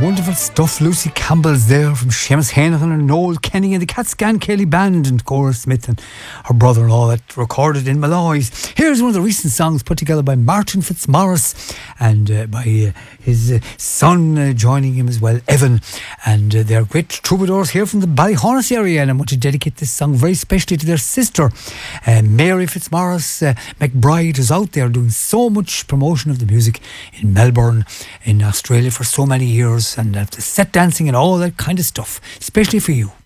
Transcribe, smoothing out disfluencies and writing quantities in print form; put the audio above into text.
Wonderful stuff. Lucy Campbell's there from Seamus Hainahan and Noel Kenny and the Catscan Kelly Band and Cora Smith and her brother-in-law that recorded in Malloy's. Here's one of the recent songs put together by Martin Fitzmaurice and by his son joining him as well, Evan. And they're great troubadours here from the Ballyhonus area, and I want to dedicate this song very specially to their sister, Mary Fitzmaurice McBride, who's out there doing so much promotion of the music in Melbourne, in Australia for so many years, and the set dancing and all that kind of stuff, especially for you.